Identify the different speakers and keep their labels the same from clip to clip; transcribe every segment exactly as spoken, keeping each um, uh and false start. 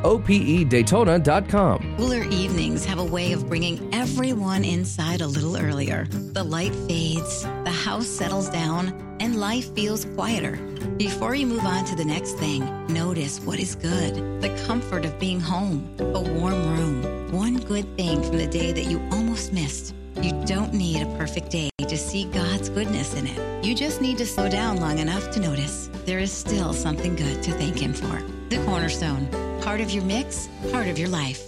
Speaker 1: O P E Daytona dot com.
Speaker 2: Cooler evenings have a way of bringing everyone inside a little earlier. The light fades, the house settles down, and life feels quieter. Before you move on to the next thing, notice what is good. The comfort of being home, a warm room, one good thing from the day that you almost missed. You don't need a perfect day to see God's goodness in it. You just need to slow down long enough to notice there is still something good to thank Him for. The Cornerstone, part of your mix, part of your life.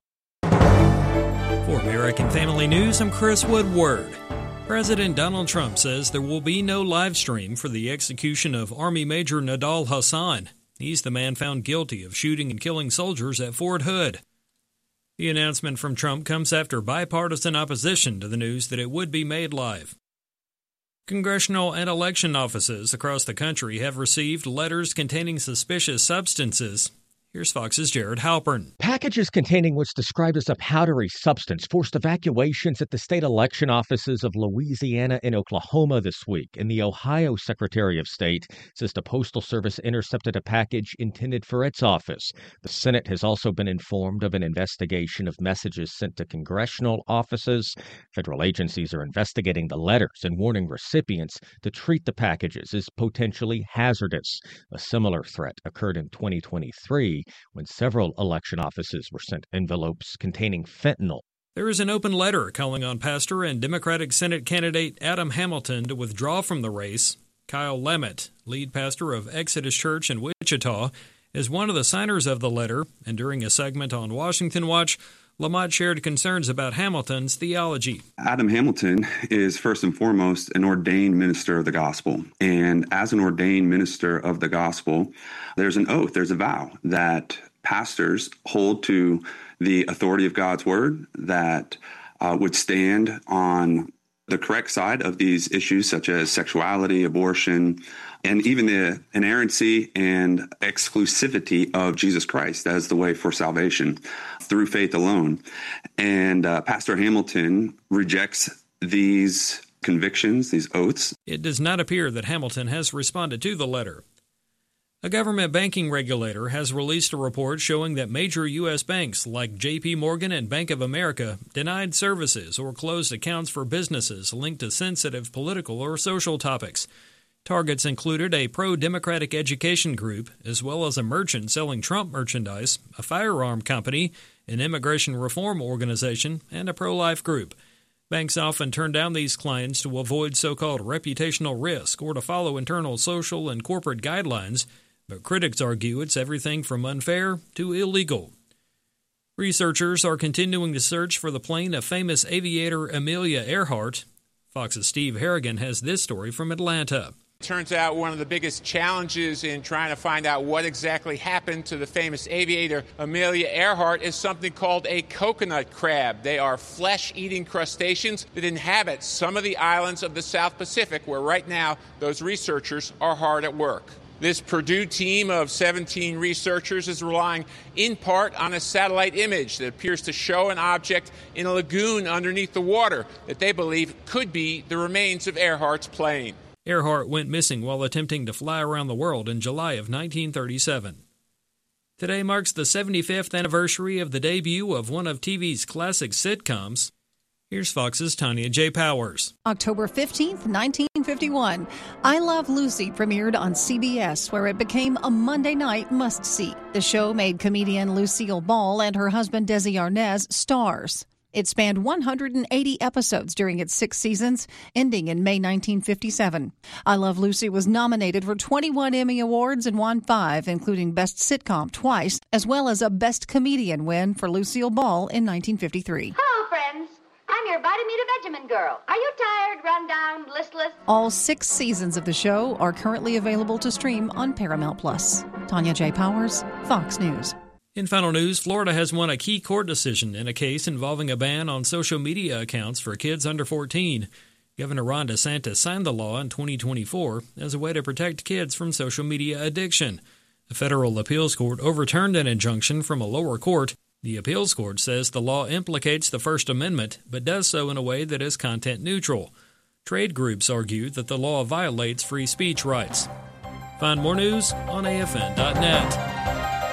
Speaker 3: For American Family News, I'm Chris Woodward. President Donald Trump says there will be no live stream for the execution of Army Major Nidal Hasan. He's the man found guilty of shooting and killing soldiers at Fort Hood. The announcement from Trump comes after bipartisan opposition to the news that it would be made live. Congressional and election offices across the country have received letters containing suspicious substances. Here's Fox's Jared Halpern.
Speaker 4: Packages containing what's described as a powdery substance forced evacuations at the state election offices of Louisiana and Oklahoma this week. And the Ohio Secretary of State says the Postal Service intercepted a package intended for its office. The Senate has also been informed of an investigation of messages sent to congressional offices. Federal agencies are investigating the letters and warning recipients to treat the packages as potentially hazardous. A similar threat occurred in twenty twenty-three. When several election offices were sent envelopes containing fentanyl.
Speaker 3: There is an open letter calling on pastor and Democratic Senate candidate Adam Hamilton to withdraw from the race. Kyle Lammett, lead pastor of Exodus Church in Wichita, is one of the signers of the letter, and during a segment on Washington Watch, Lammett shared concerns about Hamilton's theology.
Speaker 5: Adam Hamilton is first and foremost an ordained minister of the gospel. And as an ordained minister of the gospel, there's an oath, there's a vow that pastors hold to the authority of God's word, that uh, would stand on the correct side of these issues such as sexuality, abortion, and even the inerrancy and exclusivity of Jesus Christ as the way for salvation through faith alone. And uh, Pastor Hamilton rejects these convictions, these oaths.
Speaker 3: It does not appear that Hamilton has responded to the letter. A government banking regulator has released a report showing that major U S banks like J P Morgan and Bank of America denied services or closed accounts for businesses linked to sensitive political or social topics. Targets included a pro-democratic education group, as well as a merchant selling Trump merchandise, a firearm company, an immigration reform organization, and a pro-life group. Banks often turn down these clients to avoid so-called reputational risk or to follow internal social and corporate guidelines, but critics argue it's everything from unfair to illegal. Researchers are continuing to search for the plane of famous aviator Amelia Earhart. Fox's Steve Harrigan has this story from Atlanta.
Speaker 6: Turns out one of the biggest challenges in trying to find out what exactly happened to the famous aviator Amelia Earhart is something called a coconut crab. They are flesh-eating crustaceans that inhabit some of the islands of the South Pacific, where right now those researchers are hard at work. This Purdue team of seventeen researchers is relying in part on a satellite image that appears to show an object in a lagoon underneath the water that they believe could be the remains of Earhart's plane.
Speaker 3: Earhart went missing while attempting to fly around the world in July of nineteen thirty-seven. Today marks the seventy-fifth anniversary of the debut of one of T V's classic sitcoms. Here's Fox's Tanya J. Powers.
Speaker 7: October fifteenth, nineteen fifty-one, I Love Lucy premiered on C B S, where it became a Monday night must-see. The show made comedian Lucille Ball and her husband Desi Arnaz stars. It spanned one hundred eighty episodes during its six seasons, ending in May nineteen fifty-seven. I Love Lucy was nominated for twenty-one Emmy Awards and won five, including Best Sitcom twice, as well as a Best Comedian win for Lucille Ball in nineteen fifty-three.
Speaker 8: Hello, friends. I'm your Vitamin girl. Are you tired, run down, listless?
Speaker 7: All six seasons of the show are currently available to stream on Paramount Plus. Tanya J. Powers, Fox News.
Speaker 3: In final news, Florida has won a key court decision in a case involving a ban on social media accounts for kids under fourteen. Governor Ron DeSantis signed the law in twenty twenty-four as a way to protect kids from social media addiction. A federal appeals court overturned an injunction from a lower court. The appeals court says the law implicates the First Amendment, but does so in a way that is content neutral. Trade groups argue that the law violates free speech rights. Find more news on A F N dot net.